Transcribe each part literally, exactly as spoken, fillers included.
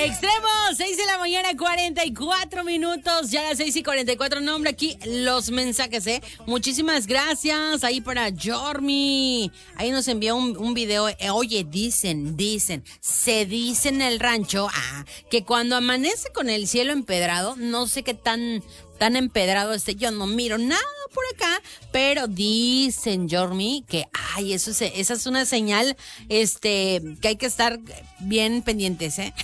Extremo, seis de la mañana, cuarenta y cuatro minutos, ya las seis y cuarenta y cuatro, nombre aquí los mensajes, ¿eh? Muchísimas gracias, ahí para Jormi, ahí nos envió un, un video, eh, oye, dicen, dicen, se dice en el rancho, ah, que cuando amanece con el cielo empedrado, no sé qué tan, tan empedrado esté, yo no miro nada por acá, pero dicen, Jormi, que, ay, eso es, esa es una señal, este, que hay que estar bien pendientes, ¿eh?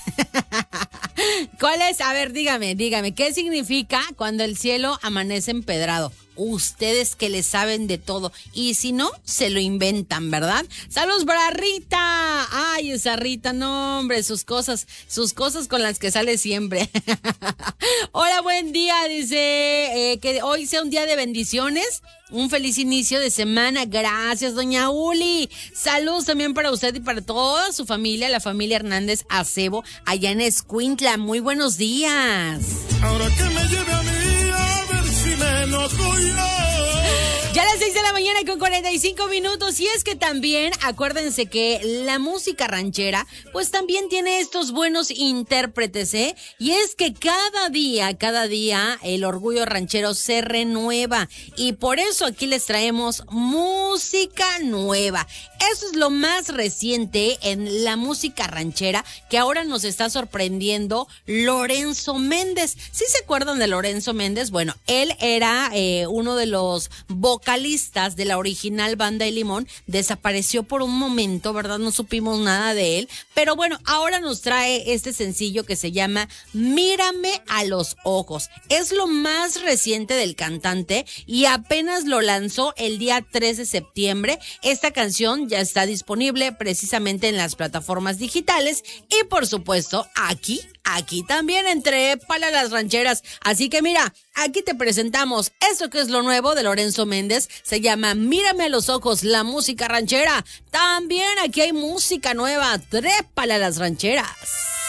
¿Cuál es? A ver, dígame, dígame, ¿qué significa cuando el cielo amanece empedrado? Ustedes que le saben de todo. Y si no, se lo inventan, ¿verdad? ¡Saludos para Rita! ¡Ay, esa Rita! No, hombre, sus cosas, sus cosas con las que sale siempre. Hola, buen día, dice, eh, que hoy sea un día de bendiciones. Un feliz inicio de semana. Gracias, doña Uli. Saludos también para usted y para toda su familia, la familia Hernández Acebo, allá en Escuintla. Muy buenos días. Ahora que me lleve a mí, a ver si me enojo yo. Ya a las seis de la mañana con cuarenta y cinco minutos. Y es que también, acuérdense que la música ranchera, pues también tiene estos buenos intérpretes, ¿eh? Y es que cada día, cada día, el orgullo ranchero se renueva. Y por eso aquí les traemos música nueva. Eso es lo más reciente en la música ranchera, que ahora nos está sorprendiendo Lorenzo Méndez. ¿Sí se acuerdan de Lorenzo Méndez? Bueno, él era eh, uno de los vocalistas de la original Banda de Limón. Desapareció por un momento, ¿verdad? No supimos nada de él. Pero bueno, ahora nos trae este sencillo que se llama Mírame a los ojos. Es lo más reciente del cantante y apenas lo lanzó el día tres de septiembre. Esta canción ya está disponible precisamente en las plataformas digitales y por supuesto aquí, aquí también entre para las rancheras. Así que mira, aquí te presentamos esto que es lo nuevo de Lorenzo Méndez. Se llama Mírame a los ojos, la música ranchera. También aquí hay música nueva, trépala a las rancheras.